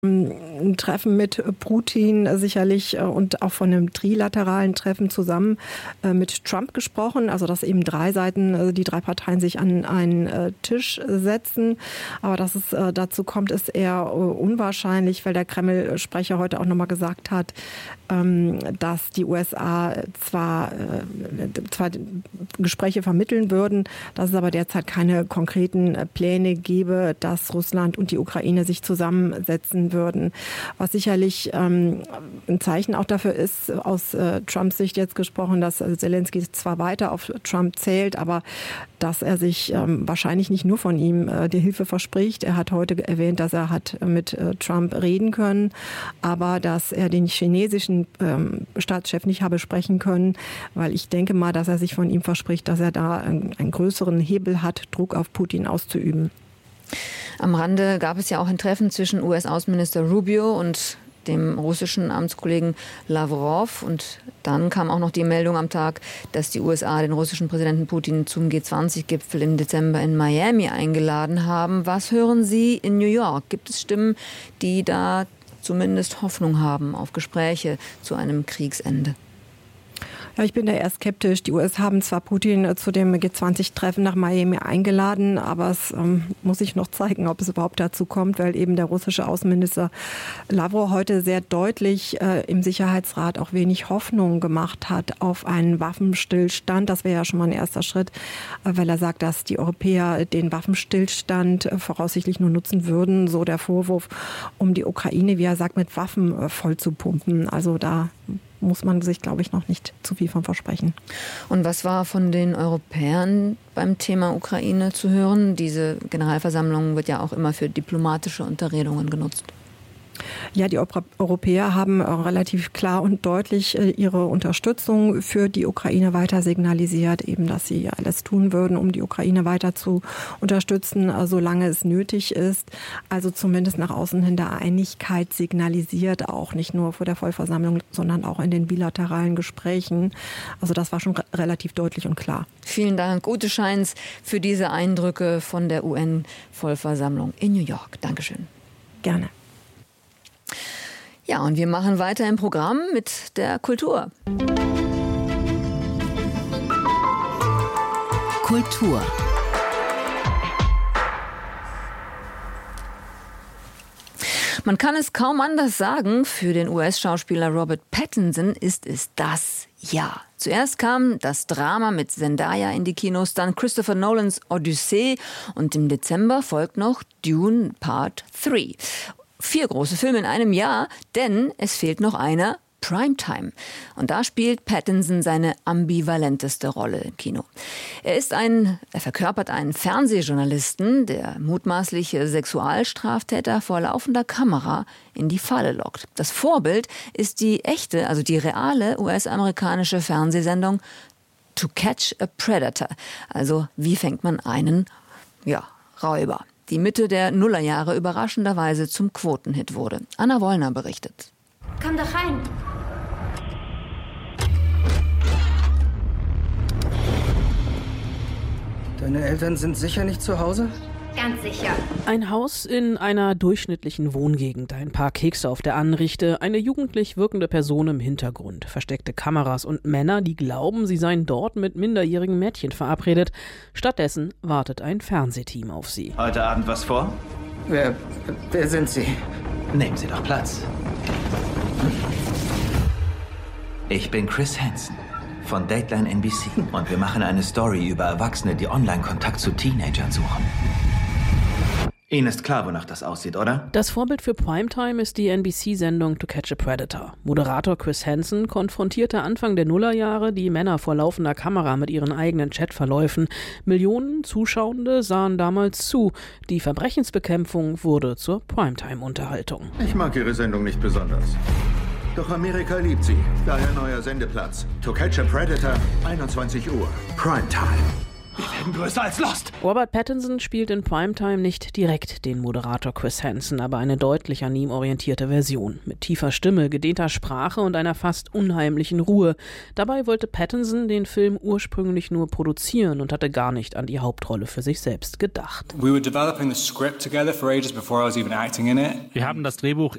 ein Treffen mit Putin sicherlich und auch von einem trilateralen Treffen zusammen mit Trump gesprochen, also dass eben drei Seiten, also die drei Parteien sich an einen Tisch setzen. Aber dass es dazu kommt, ist eher unwahrscheinlich, weil der Kreml-Sprecher heute auch nochmal gesagt hat, dass die USA zwar Gespräche vermitteln würden, dass es aber derzeit keine konkreten Pläne gäbe, dass Russland und die Ukraine sich zusammensetzen würden. Was sicherlich ein Zeichen auch dafür ist, aus Trumps Sicht jetzt gesprochen, dass Zelensky zwar weiter auf Trump zählt, aber dass er sich wahrscheinlich nicht nur von ihm die Hilfe verspricht. Er hat heute erwähnt, dass er hat mit Trump reden können, aber dass er den chinesischen Staatschef nicht habe sprechen können, weil ich denke mal, dass er sich von ihm verspricht, dass er da einen größeren Hebel hat, Druck auf Putin auszuüben. Am Rande gab es ja auch ein Treffen zwischen US-Außenminister Rubio und dem russischen Amtskollegen Lavrov. Und dann kam auch noch die Meldung am Tag, dass die USA den russischen Präsidenten Putin zum G20-Gipfel im Dezember in Miami eingeladen haben. Was hören Sie in New York? Gibt es Stimmen, die da zumindest Hoffnung haben auf Gespräche zu einem Kriegsende? Ja, ich bin da eher skeptisch. Die US haben zwar Putin zu dem G20-Treffen nach Miami eingeladen, aber es muss sich noch zeigen, ob es überhaupt dazu kommt, weil eben der russische Außenminister Lavrov heute sehr deutlich im Sicherheitsrat auch wenig Hoffnung gemacht hat auf einen Waffenstillstand. Das wäre ja schon mal ein erster Schritt, weil er sagt, dass die Europäer den Waffenstillstand voraussichtlich nur nutzen würden. So der Vorwurf, um die Ukraine, wie er sagt, mit Waffen voll zu pumpen. Also da muss man sich, glaube ich, noch nicht zu viel von versprechen. Und was war von den Europäern beim Thema Ukraine zu hören? Diese Generalversammlung wird ja auch immer für diplomatische Unterredungen genutzt. Ja, die Europäer haben relativ klar und deutlich ihre Unterstützung für die Ukraine weiter signalisiert, eben, dass sie alles tun würden, um die Ukraine weiter zu unterstützen, solange es nötig ist. Also zumindest nach außen hin der Einigkeit signalisiert, auch nicht nur vor der Vollversammlung, sondern auch in den bilateralen Gesprächen. Also das war schon relativ deutlich und klar. Vielen Dank, Ute Scheins, für diese Eindrücke von der UN-Vollversammlung in New York. Dankeschön. Gerne. Ja, und wir machen weiter im Programm mit der Kultur. Kultur. Man kann es kaum anders sagen, für den US-Schauspieler Robert Pattinson ist es das Jahr. Zuerst kam das Drama mit Zendaya in die Kinos, dann Christopher Nolans Odyssee und im Dezember folgt noch Dune Part 3. 4 große Filme in einem Jahr, denn es fehlt noch einer, Primetime. Und da spielt Pattinson seine ambivalenteste Rolle im Kino. Er verkörpert einen Fernsehjournalisten, der mutmaßliche Sexualstraftäter vor laufender Kamera in die Falle lockt. Das Vorbild ist die echte, also die reale US-amerikanische Fernsehsendung To Catch a Predator. Also wie fängt man einen, Räuber? Die Mitte der Nullerjahre überraschenderweise zum Quotenhit wurde. Anna Wollner berichtet. Komm doch rein. Deine Eltern sind sicher nicht zu Hause? Ganz sicher. Ein Haus in einer durchschnittlichen Wohngegend, ein paar Kekse auf der Anrichte, eine jugendlich wirkende Person im Hintergrund, versteckte Kameras und Männer, die glauben, sie seien dort mit minderjährigen Mädchen verabredet. Stattdessen wartet ein Fernsehteam auf sie. Heute Abend was vor? Wer sind Sie? Nehmen Sie doch Platz. Ich bin Chris Hansen von Dateline NBC und wir machen eine Story über Erwachsene, die Online-Kontakt zu Teenagern suchen. Ihnen ist klar, wonach das aussieht, oder? Das Vorbild für Primetime ist die NBC-Sendung To Catch a Predator. Moderator Chris Hansen konfrontierte Anfang der Nullerjahre die Männer vor laufender Kamera mit ihren eigenen Chatverläufen. Millionen Zuschauende sahen damals zu. Die Verbrechensbekämpfung wurde zur Primetime-Unterhaltung. Ich mag Ihre Sendung nicht besonders. Doch Amerika liebt sie. Daher neuer Sendeplatz. To Catch a Predator, 21 Uhr. Primetime. Wir werden größer als Lost. Robert Pattinson spielt in Primetime nicht direkt den Moderator Chris Hansen, aber eine deutlich an ihm orientierte Version. Mit tiefer Stimme, gedehnter Sprache und einer fast unheimlichen Ruhe. Dabei wollte Pattinson den Film ursprünglich nur produzieren und hatte gar nicht an die Hauptrolle für sich selbst gedacht. Wir haben das Drehbuch